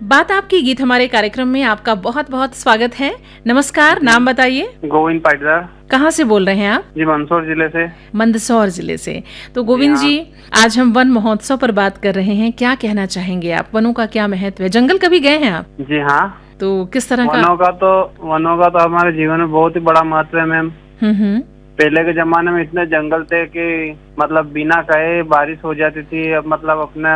बात आपकी गीत हमारे कार्यक्रम में आपका बहुत बहुत स्वागत है। नमस्कार, नाम बताइए। गोविंद पाटीदार। कहाँ से बोल रहे हैं आप? जी, मंदसौर जिले से। मंदसौर जिले से। तो गोविंद जी, आज हम वन महोत्सव पर बात कर रहे हैं। क्या कहना चाहेंगे आप? वनों का क्या महत्व है? जंगल कभी गए हैं आप? जी हाँ। तो किस तरह का? वनों का तो हमारे जीवन में बहुत ही बड़ा महत्व है मैम। पहले के जमाने में इतने जंगल थे कि मतलब बिना कहे बारिश हो जाती थी। अब मतलब अपने